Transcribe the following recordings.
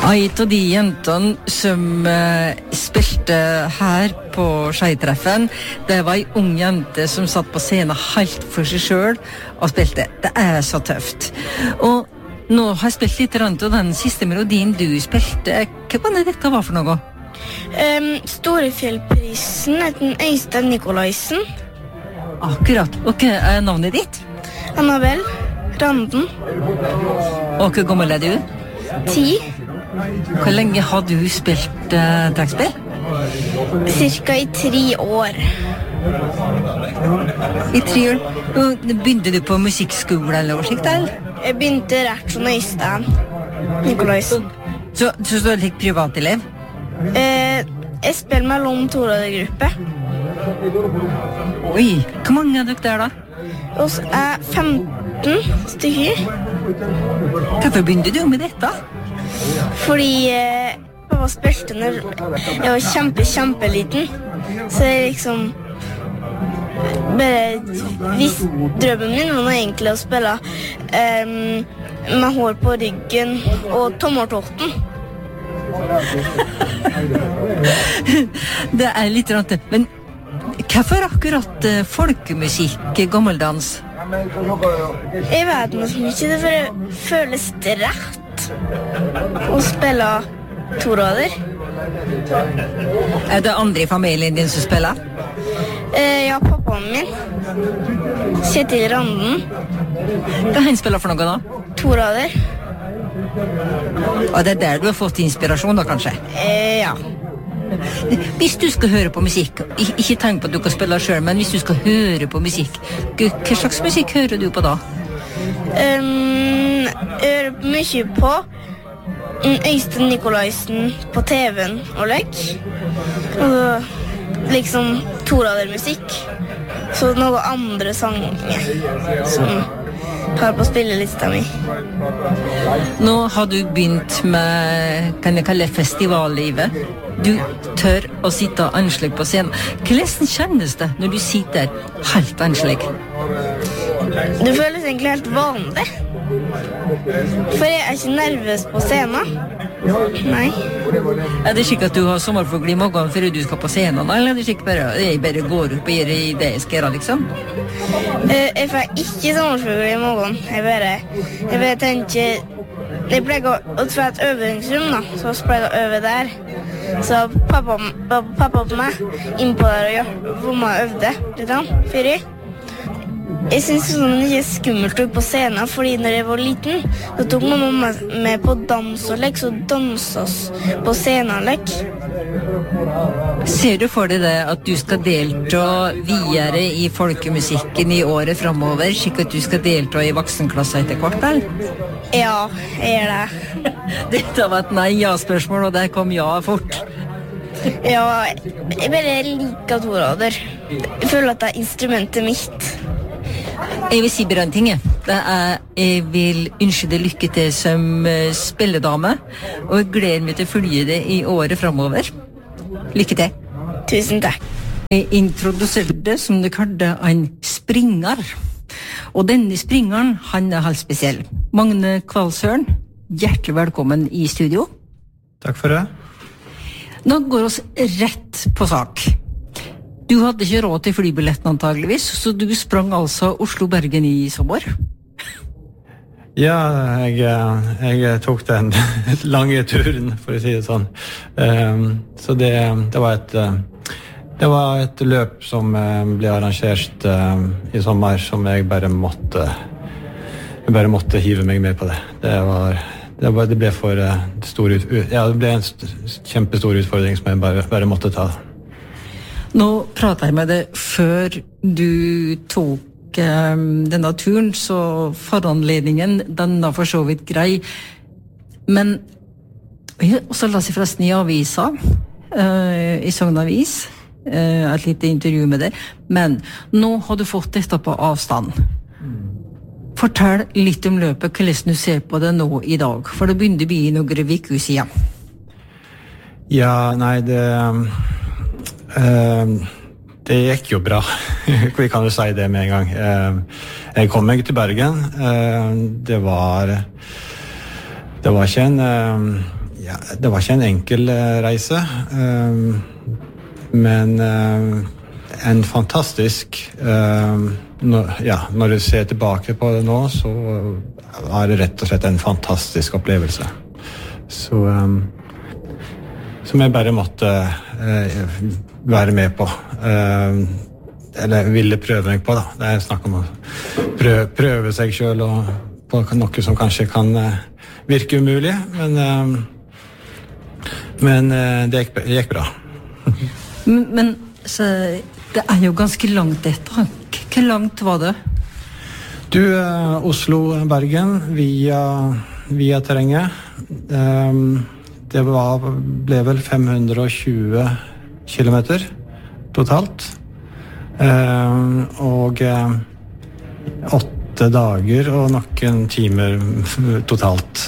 Et av de jentene som spilte her på Skei-treffen, det var en ung jente som satt på scenen helt for seg selv og spilte. Det så tøft. Og nå har jeg spilt litt rundt, og den siste melodien du spilte, hva var det dette var for noe? Storefjellprisen heter Øystein Nikolaisen. Akkurat. Og hva navnet ditt? Annabelle Randen. Og hvor gammel du? 10. Hvor lenge har du spilt trekkspill? Cirka i 3 år. I 3 år? Og begynte du på musikkskole eller noe slikt, eller? Jeg begynte rett som Øystein Nikolaisen. Så du er litt privatelev? Jeg spiller mellom torådergruppe. Oi, hvor mange dere der da? Oss 15 stykker. Hvorfor begynte du med dette? Fordi pappa spilte når jeg var kjempeliten. Så jeg liksom drømmen min var egentlig å spille med hår på ryggen og tommeltotten. Det litt rart, men hvorfor akkurat folkemusikk, gammeldans? Jeg vet nesten ikke, det føles rett å spille toråder. Det andre i familien din som spiller? Ja, pappaen min. Kjetil Randen. Hva han spiller for noe da? Toråder. Og det der du har fått inspirasjon da, kanskje? Ja. Hvis du skal høre på musikk, ikke tenk på at du kan spille selv, men hvis du skal høre på musikk, hva slags musikk hører du på da? Jeg hører mye på Øystein Nikolaisen på TV-en og lekk. Og liksom toradermusikk. Så noen andre sanger som har på spillelista mi. Nå har du begynt med, kan jeg kalle festivallivet. Du tør å sitte anslig på scenen. Hvordan kjennes det når du sitter helt anslig? Det føles egentlig helt vanlig. For jeg ikke nervøs på scenen. Nei. Det slik at du har sommerfugl i magen før du skal på scenen, eller det slik jeg bare går opp og gjør det jeg skal gjøre, liksom? Jeg får ikke sommerfugl i magen. Jeg bare tenker... Jeg pleier å ta et øvingsrom, da, så pleier jeg å øve der. Så pappa på meg innpå der og gjør hvor man øvde litt før i. Jeg synes det ikke skummelt ut på scenen, fordi når jeg var liten, så tok mamma med på dans og lekk, så danset oss på scenen og lekk. Ser du for deg det at du skal delta videre i folkemusikken i året fremover, slik at du skal delta i voksenklasse etter hvert, eller? Ja, jeg gjør det. Dette var et nei-ja-spørsmål, og der kom ja fort. Ja, jeg bare liker torader. Jeg føler at det instrumentet mitt. Jeg vil si bare en ting. Jeg vil ønske deg lykke til som spilledame, og jeg gleder meg til å følge det i året fremover. Lykke til. Tusen takk. Jeg introduserte som du kalte en springer. Og denne springeren, han helt spesiell. Magne Kvalsøren, hjertelig velkommen i studio. Takk for det. Nå går oss rett på sak. Du hadde ikke råd til flybilletten antageligvis, så du sprang altså Oslo-Bergen i sommer? Ja, jeg tok den lange turen, for å si det sånn. Så det var et løp som ble arrangert i sommer, som jeg bare måtte hive meg med på det. Det ble for stor det ble en kjempestor utfordring som jeg bare måtte ta. Nå prater jeg med deg før du tok denne turen, så foranledningen, den var for så vidt grei. Men, og så la seg forresten i avisa, i Sogn Avis, et lite intervju med deg. Men nå har du fått dette på avstand. Fortell litt om løpet, hvordan du ser på det nå i dag, for det begynner å bli noen uker siden. Ja, nei, det gikk jo bra. Vi kan jo si det med en gang. Jeg kom meg til Bergen. Det var ikke en det var ikke en enkel reise, men en fantastisk når du ser tilbake på det nå, så var det rett og slett en fantastisk opplevelse. Så som jeg bare måtte være med på. Eller ville prøve meg på, da. Det er snakk om å prøve seg selv og på noe som kanskje kan virke umulig, men det gikk bra. Men så, det er jo ganske langt etter. Hvor langt var det? Du, Oslo-Bergen via terrenget. Det ble vel 520 kilometer totalt. Og 8 dager og noen timer totalt.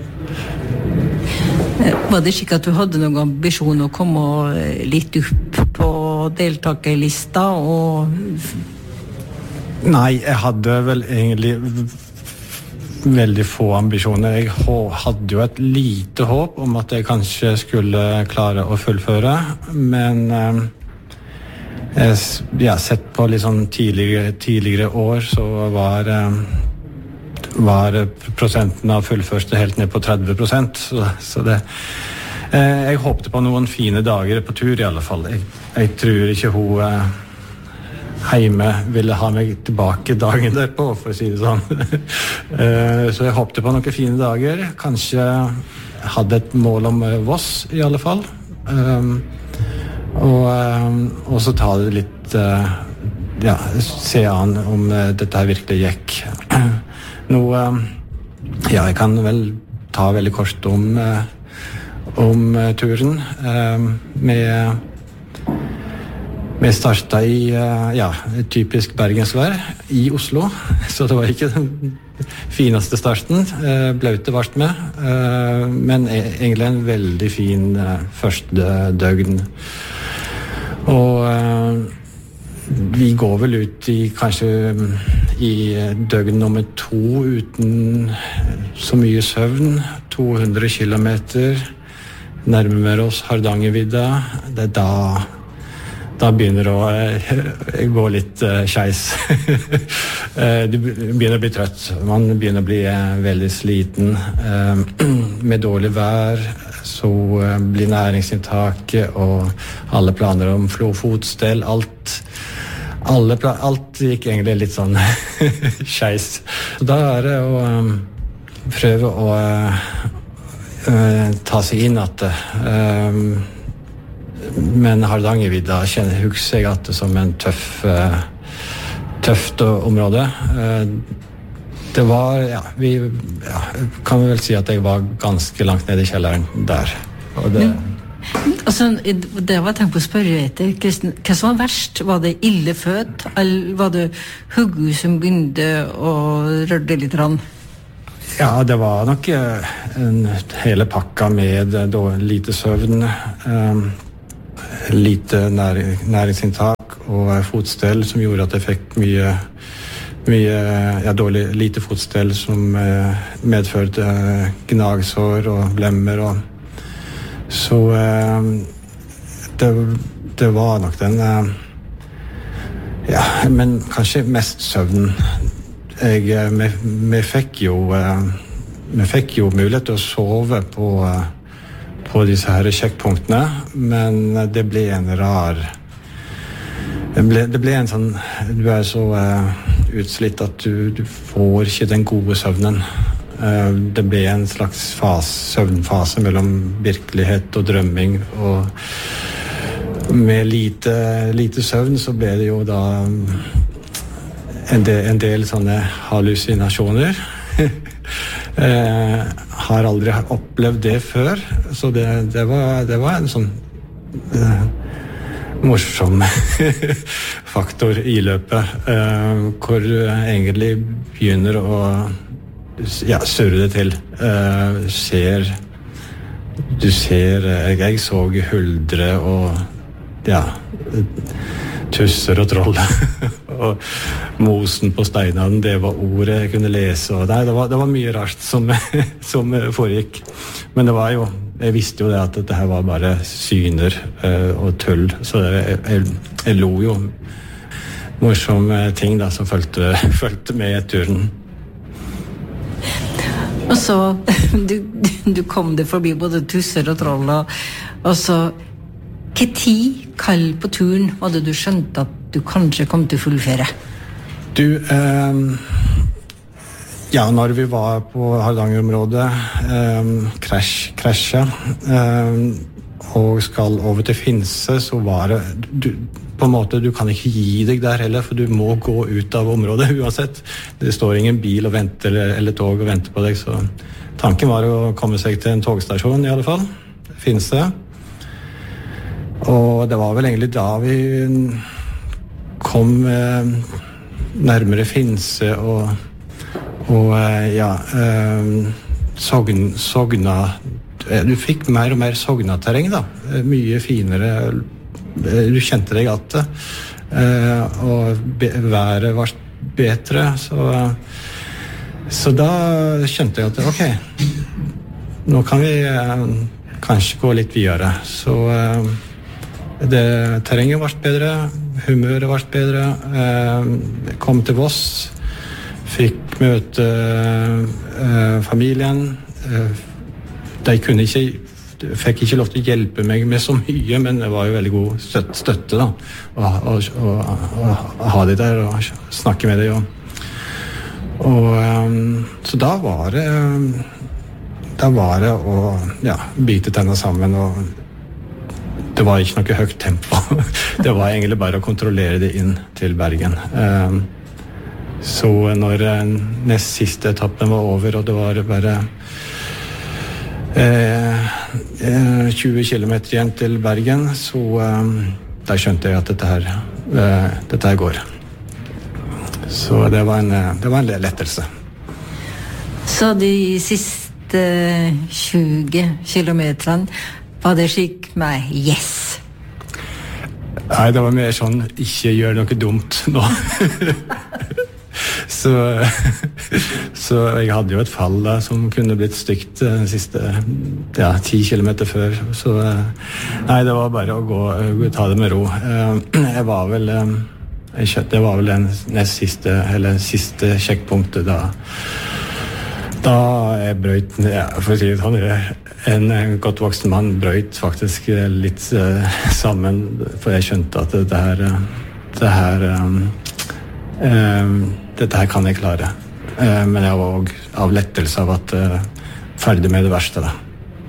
Var det slik at du hadde noen ambisjon å komme litt opp på deltakerlista? Nei, jeg hadde vel egentlig veldig få ambisjoner. Jeg hadde jo et lite håp om at jeg kanskje skulle klare å fullføre, men jeg har sett på litt sånn tidligere år, så var prosenten av fullførste helt ned på 30%, så det jeg håpte på noen fine dager på tur i alle fall. Jeg tror ikke hun hjemme ville ha meg tilbake dagen derpå, for å si det sånn. Så jeg håpte på noen fine dager. Kanskje hadde et mål om Voss i alle fall. Og så ta det litt se an om dette her virkelig gikk. Nå jeg kan vel ta veldig kort om turen. Vi startet i et typisk bergensvær i Oslo, så det var ikke den fineste starten. Blaute vart med, men egentlig en veldig fin første døgn. Og vi går vel ut kanskje i døgn nummer 2 uten så mye søvn. 200 kilometer, nærmer oss Hardangervidda. Det da begynner å gå litt skeis. Du begynner å bli trøtt. Man begynner å bli veldig sliten. Med dårlig vær så blir næringsinntaket og alle planer om fotstell, alt gikk egentlig litt sånn skeis. Da det å prøve å ta seg inn at men Hardangervidda husker jeg at det som en tøft område. Det var, vi kan vel si at jeg var ganske langt nede i kjelleren der. Og det var tenkt på å spørre etter, Kristen, hva som var verst? Var det ildefødt, eller var det huggu som begynte å rørde litt rann? Ja, det var nok en hele pakka med lite søvn, lite næringsinntak og fotstell som gjorde at jeg fikk lite fotstell som medførte gnagsår og blemmer. Så det var nok den men kanskje mest søvnen. Vi fikk jo mulighet til å sove på disse her sjekkpunktene, men det ble en rar det ble en sånn du så utslitt at du får ikke den gode søvnen. Det ble en slags søvnfase mellom virkelighet og drømming, og med lite søvn så ble det jo da en del sånne hallusinasjoner. Har aldri opplevd det før, så det var en sånn morsom faktor i løpet, hvor du egentlig begynner å surre det til. Jeg så huldre og tusser og troll. Og mosen på steinene, det var ordet jeg kunne lese. Og det var mye rart som foregikk. Men det jeg visste jo det at dette her var bare syner og tull, så jeg lo jo morsomme ting da, som følte med turen. Og så, du kom det forbi både tusser og troll, og så, hva tid kall på turen var det du skjønte at du kanskje kom til fullføre? Du, ja, når vi var på Hardanger-området, krasja, og skal over til Finse, så var det, på en måte, du kan ikke gi deg der heller, for du må gå ut av området uansett. Det står ingen bil og venter, eller tog og venter på deg, så tanken var å komme seg til en togstasjon i alle fall, Finse. Og det var vel egentlig da vi kom nærmere Finse og ja, Sogna, du fikk mer og mer Sogna-terreng da, mye finere, du kjente deg at det, og været var bedre, så da skjønte jeg at ok, nå kan vi kanskje gå litt videre, så terrenget var bedre, humøret var bedre, kom til Voss, fikk møte familien, de fikk ikke lov til å hjelpe meg med så mye, men det var jo veldig god støtte da, å ha de der og snakke med dem. Så da var det å ja, bite tennene sammen, og det var ikke noe høyt tempo. Det var egentlig bare å kontrollere det inn til Bergen. Så når nest siste etappen var over, og det var bare 20 kilometer igjen til Bergen, så da skjønte jeg at dette her går. Så det var en lettelse. Så de siste 20 kilometerne var det slik med yes? Nei, det var mer sånn, ikke gjør noe dumt nå. Så jeg hadde jo et fall da, som kunne blitt stygt de siste 10 kilometer før. Så nei, det var bare å ta det med ro. Det var vel den nest siste, eller siste sjekkpunktet da jeg brøyt, for å si det sånn, en godt voksen mann brøyt faktisk litt sammen, for jeg skjønte at dette her kan jeg klare. Men jeg var også av lettelse av at ferdig med det verste da.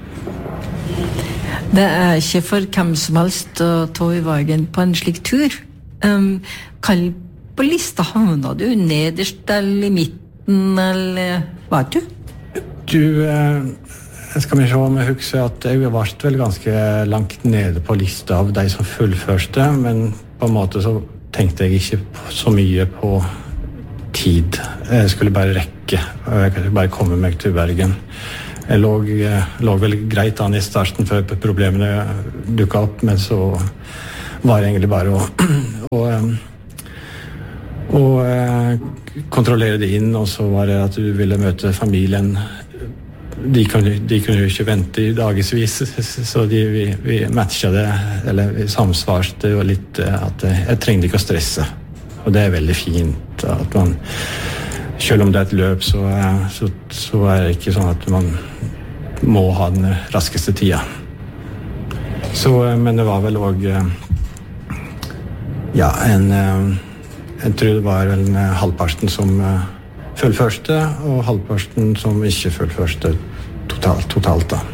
Det ikke for hvem som helst å ta i vagen på en slik tur. Kall på lista, havna du nederst eller i midten, eller hva du? Skal vi se om jeg husker at jeg var vel ganske langt nede på lista av de som fullførte, men på en måte så tenkte jeg ikke så mye på tid. Jeg skulle bare rekke, og jeg kunne bare komme meg til Bergen. Jeg lå vel greit an i starten før problemene dukket opp, men så var det egentlig bare å kontrollere det inn, og så var det at du ville møte familien. De kunne jo ikke vente i dagesvis, så vi matchet det, eller vi samsvarte jo litt at jeg trengte ikke å stresse. Og det veldig fint at man, selv om det et løp, så det ikke sånn at man må ha den raskeste tida. Så, men det var vel også, ja, jeg tror det var en halvparten som fullførste, og halvparten som ikke fullførste totalt da.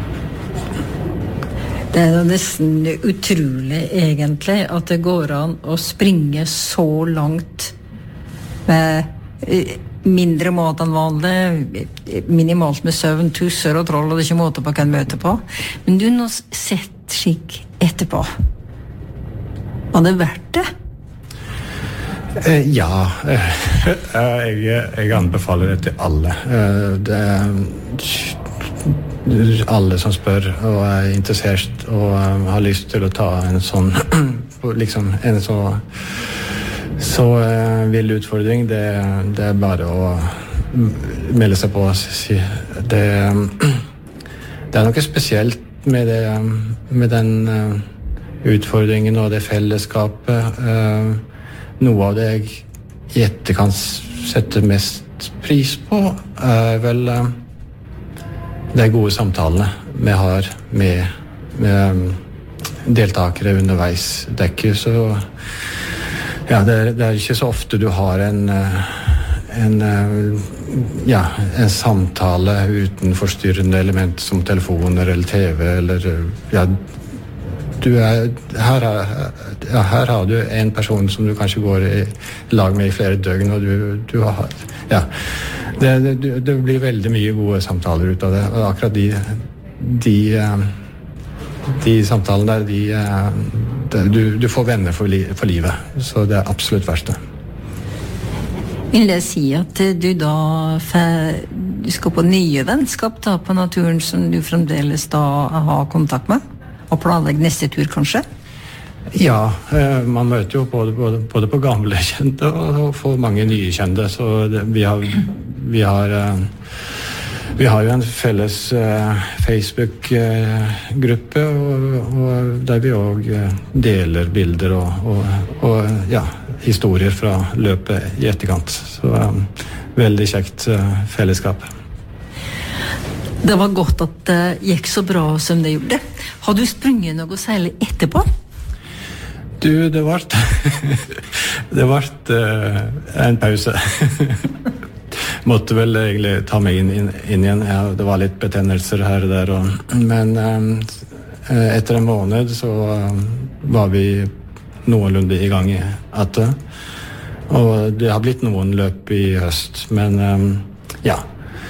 Det jo nesten utrolig egentlig at det går an å springe så langt med mindre mat enn vanlig, minimalt med søvn, tusser og troll, og det ikke måte på hva en møter på. Men du nå sett skikk etterpå. Var det verdt det? Ja, jeg anbefaler det til alle. Alle som spør og interessert og har lyst til å ta en sånn liksom en så vill utfordring, det bare å melde seg på. Det Det noe spesielt med den utfordringen og det fellesskapet. Noe av det jeg i etterkant setter mest pris på, vel de gode samtalene vi har med deltakere underveis. Det ikke så ja, det ikke så ofte du har en samtale uten forstyrrende element som telefoner eller TV eller ja, her har du en person som du kanskje går i lag med i flere døgn, og du har ja, det blir veldig mye gode samtaler ut av det, og akkurat de samtalene der, du får venner for livet, så det absolutt verste. Vil jeg si at du da du skal på nye vennskap da, på naturen som du fremdeles da har kontakt med, og planlegge neste tur kanskje? Ja, man møter jo både på gamle kjente og for mange nye kjente, så vi har jo en felles Facebook-gruppe, og der vi også deler bilder og ja, historier fra løpet i etterkant. Så veldig kjekt fellesskap. Det var godt at det gikk så bra som det gjorde. Har du sprunget noe særlig etterpå? Du, det ble en pause. Måtte vel egentlig ta meg inn igjen. Ja, det var litt betennelser her og der. Men etter en måned så var vi noenlunde i gang igjen. Og det har blitt noen løp i høst. Men ja.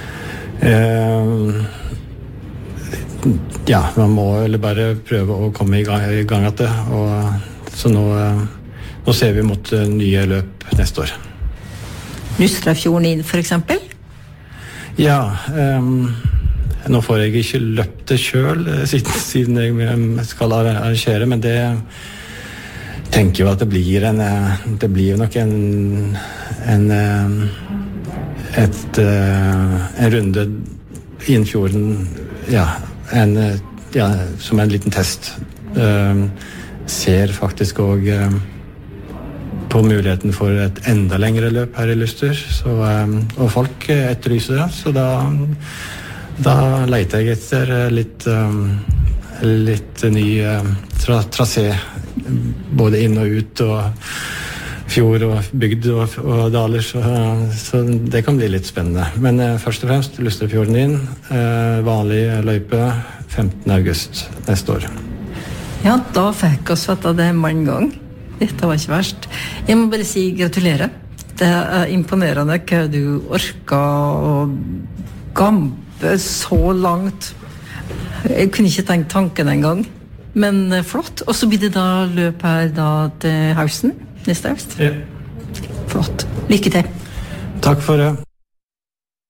Ja, man må bare prøve å komme i gang igjen. Så nå ser vi mot nye løp neste år. Nustrafjorden inn, for eksempel? Ja, nå får jeg ikke løpt det selv, siden jeg skal arrangere, men det tenker jo at det blir nok en runde inn fjorden, ja, som en liten test. Ser faktisk også på muligheten for et enda lengre løp her i Luster, og folk etterlyser det, så da leter jeg etter litt ny trasé, både inn og ut, og fjord og bygd og daler, så det kan bli litt spennende. Men først og fremst Lusterfjorden inn, vanlig løype 15. august neste år. Ja, da fikk oss fatt av det mange gang. Dette var ikke verst. Jeg må bare si gratulerer. Det imponerende hva du orket å gampe så langt. Jeg kunne ikke tenkt tanken en gang. Men flott. Og så blir det da løp her da til høsten, neste høst. Ja. Flott. Lykke til. Takk for det.